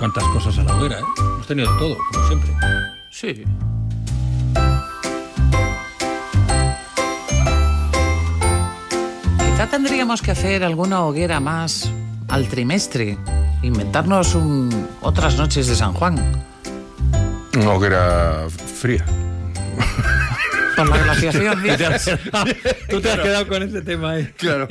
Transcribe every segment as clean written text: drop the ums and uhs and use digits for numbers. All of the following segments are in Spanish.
cuántas cosas a la hoguera, ¿eh? Hemos tenido de todo, como siempre. Sí. Quizá tendríamos que hacer alguna hoguera más al trimestre. Inventarnos otras noches de San Juan. Una hoguera fría. Por la glaciación, dices. Tú te has quedado con ese tema ahí. Claro.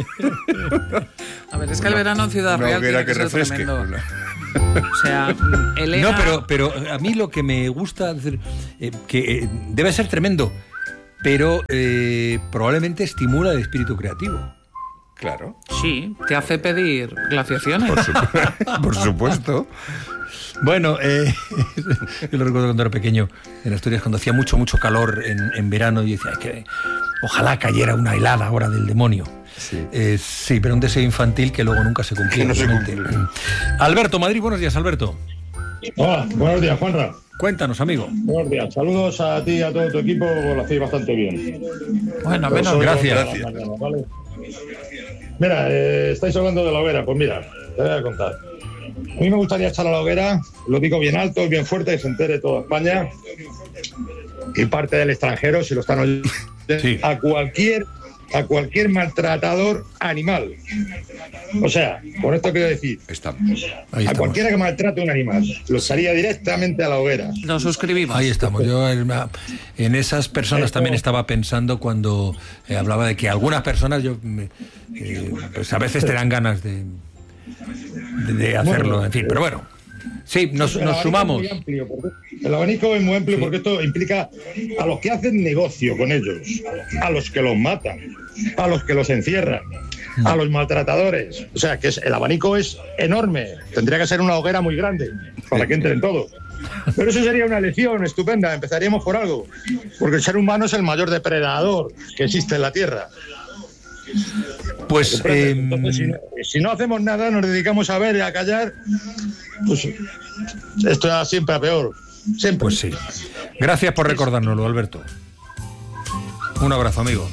A ver, es que el verano en Ciudad Una Real hoguera tiene que que ser refresque. tremendo. O sea, Elena... No, pero a mí lo que me gusta decir, que debe ser tremendo, pero probablemente estimula el espíritu creativo. Claro. Sí, te hace pedir glaciaciones. Por supuesto. Bueno, yo lo recuerdo cuando era pequeño, en Asturias, cuando hacía mucho calor en verano, y decía, que ojalá cayera una helada ahora del demonio. Sí. Sí, pero un deseo infantil que luego nunca se cumplió. Que no se obviamente. cumplió. Alberto, Madrid, buenos días, Alberto. Hola, buenos días, Juanra. Cuéntanos, amigo. Buenos días. Saludos a ti y a todo tu equipo, lo hacéis bastante bien. Bueno, menos Gracias. ¿Vale? Mira, estáis hablando de la hoguera, pues mira, te voy a contar. A mí me gustaría echar a la hoguera, lo digo bien alto y bien fuerte, que se entere toda España y parte del extranjero, si lo están oyendo, Sí. a cualquier maltratador animal. O sea, con esto quiero decir, Estamos. Ahí a estamos. cualquiera que maltrate a un animal, lo echaría directamente a la hoguera. nos suscribimos. Ahí estamos. Yo en esas personas también estaba pensando cuando hablaba de que algunas personas, pues a veces te dan ganas de hacerlo, en fin, pero bueno. Sí, nos sumamos. El abanico es muy amplio porque esto implica a los que hacen negocio con ellos, a los que los matan, a los que los encierran, a los maltratadores. O sea, que el abanico es enorme. Tendría que ser una hoguera muy grande para que entren todos. Pero eso sería una lección estupenda. Empezaríamos por algo. Porque el ser humano es el mayor depredador que existe en la Tierra. Pues Entonces, si no hacemos nada, nos dedicamos a ver y a callar, pues esto ya siempre a peor. Siempre. Pues sí. Gracias por recordárnoslo, Alberto. Un abrazo, amigo.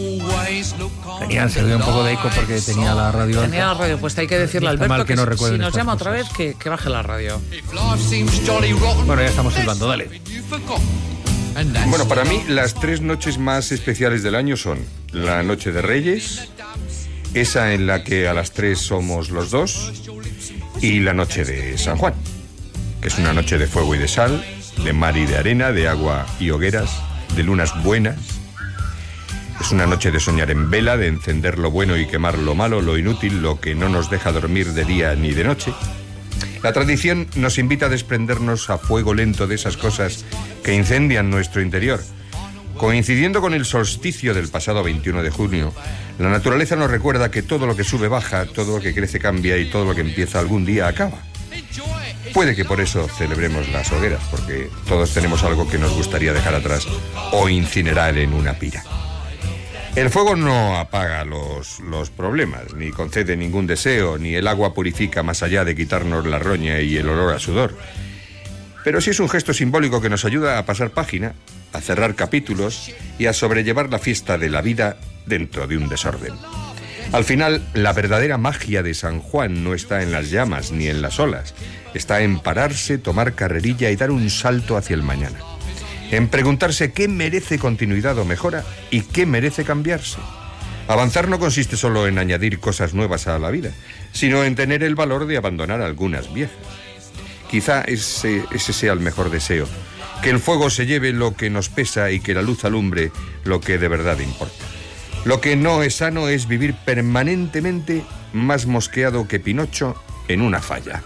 Se veía un poco de eco porque tenía la radio alta. Tenía la radio puesta, hay que decirle a Está Alberto mal que no recuerden si nos estas llama otra vez, cosas. que baje la radio. Bueno, ya estamos silbando, dale. Bueno, para mí las 3 noches más especiales del año son la noche de Reyes, esa en la que a las 3 somos los dos, y la noche de San Juan, que es una noche de fuego y de sal, de mar y de arena, de agua y hogueras, de lunas buenas. Es una noche de soñar en vela, de encender lo bueno y quemar lo malo, lo inútil, lo que no nos deja dormir de día ni de noche. La tradición nos invita a desprendernos a fuego lento de esas cosas que incendian nuestro interior. Coincidiendo con el solsticio del pasado 21 de junio, la naturaleza nos recuerda que todo lo que sube baja, todo lo que crece cambia y todo lo que empieza algún día acaba. Puede que por eso celebremos las hogueras, porque todos tenemos algo que nos gustaría dejar atrás o incinerar en una pira. El fuego no apaga los problemas, ni concede ningún deseo, ni el agua purifica más allá de quitarnos la roña y el olor a sudor. Pero sí es un gesto simbólico que nos ayuda a pasar página, a cerrar capítulos y a sobrellevar la fiesta de la vida dentro de un desorden. Al final, la verdadera magia de San Juan no está en las llamas ni en las olas, está en pararse, tomar carrerilla y dar un salto hacia el mañana. En preguntarse qué merece continuidad o mejora y qué merece cambiarse. Avanzar no consiste solo en añadir cosas nuevas a la vida, sino en tener el valor de abandonar algunas viejas. Quizá ese sea el mejor deseo, que el fuego se lleve lo que nos pesa y que la luz alumbre lo que de verdad importa. Lo que no es sano es vivir permanentemente más mosqueado que Pinocho en una falla.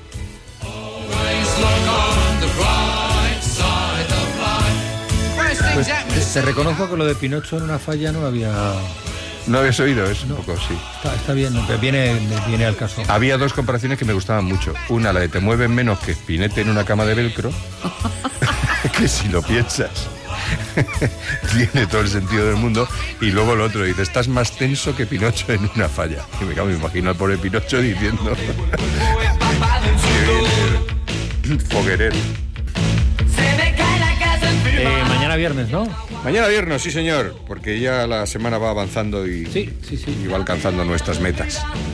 Pues te reconozco que lo de Pinocho en una falla no había... ¿No habías oído eso? Un poco, sí. Está bien, viene al caso. Había 2 comparaciones que me gustaban mucho. Una, la de te mueven menos que Spinette en una cama de velcro, que si lo piensas tiene todo el sentido del mundo. Y luego el otro dice, estás más tenso que Pinocho en una falla. Y me imagino al pobre Pinocho diciendo foguerero. Mañana viernes, ¿no? Mañana viernes, sí señor, porque ya la semana va avanzando y Sí. va alcanzando nuestras metas.